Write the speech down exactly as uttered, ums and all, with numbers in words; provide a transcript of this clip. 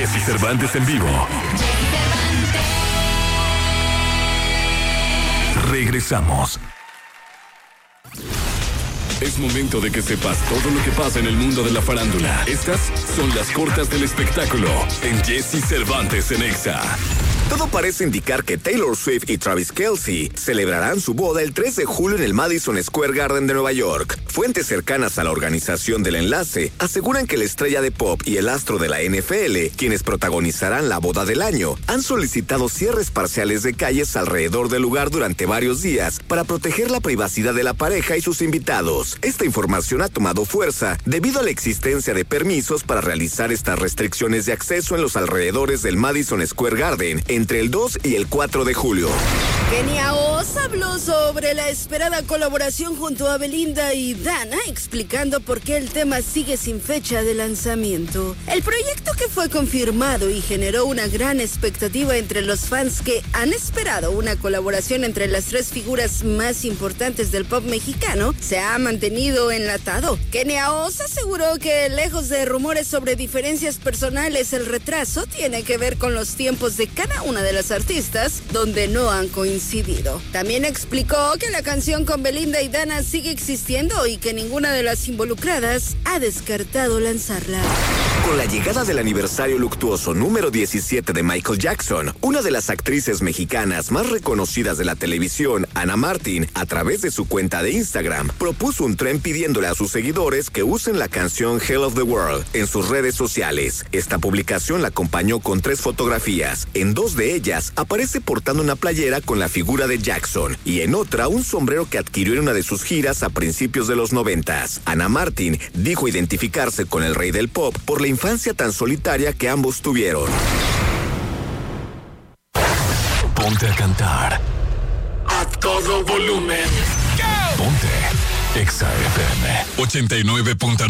Jessy Cervantes en vivo. Regresamos. Es momento de que sepas todo lo que pasa en el mundo de la farándula. Estas son las cortas del espectáculo en Jessy Cervantes en Exa. Todo parece indicar que Taylor Swift y Travis Kelce celebrarán su boda el tres de julio en el Madison Square Garden de Nueva York. Fuentes cercanas a la organización del enlace aseguran que la estrella de pop y el astro de la N F L, quienes protagonizarán la boda del año, han solicitado cierres parciales de calles alrededor del lugar durante varios días para proteger la privacidad de la pareja y sus invitados. Esta información ha tomado fuerza debido a la existencia de permisos para realizar estas restricciones de acceso en los alrededores del Madison Square Garden entre el dos y el cuatro de julio. Kenia Oz habló sobre la esperada colaboración junto a Belinda y Dana, explicando por qué el tema sigue sin fecha de lanzamiento. El proyecto, que fue confirmado y generó una gran expectativa entre los fans que han esperado una colaboración entre las tres figuras más importantes del pop mexicano, se ha mantenido enlatado. Kenia Oz aseguró que, lejos de rumores sobre diferencias personales, el retraso tiene que ver con los tiempos de cada una de las artistas, donde no han coincidido. También explicó que la canción con Belinda y Dana sigue existiendo y que ninguna de las involucradas ha descartado lanzarla. Con la llegada del aniversario luctuoso número diecisiete de Michael Jackson, una de las actrices mexicanas más reconocidas de la televisión, Ana Martín, a través de su cuenta de Instagram, propuso un tren pidiéndole a sus seguidores que usen la canción Hell of the World en sus redes sociales. Esta publicación la acompañó con tres fotografías. En dos de ellas aparece portando una playera con la figura de Jackson y en otra un sombrero que adquirió en una de sus giras a principios de los noventas. Ana Martín dijo identificarse con el rey del pop por la infancia tan solitaria que ambos tuvieron. Ponte a cantar a todo volumen. Ponte Exa F M ochenta y nueve punto nueve.